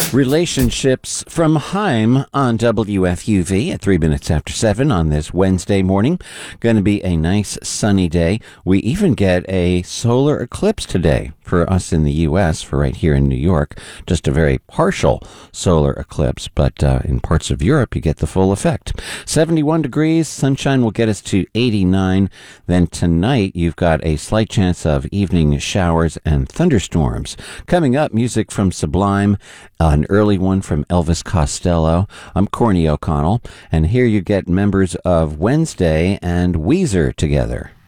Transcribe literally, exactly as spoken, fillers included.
Relationships from Haim on W F U V at three minutes after seven on this Wednesday morning. Going to be a nice sunny day. We even get a solar eclipse today for us in the U S, for right here in New York. Just a very partial solar eclipse, but uh, in parts of Europe you get the full effect. seventy-one degrees, sunshine will get us to eighty-nine. Then tonight you've got a slight chance of evening showers and thunderstorms. Coming up, music from Sublime, an early one from Elvis Costello. I'm Corny O'Connell, and here you get members of Wednesday and Weezer together.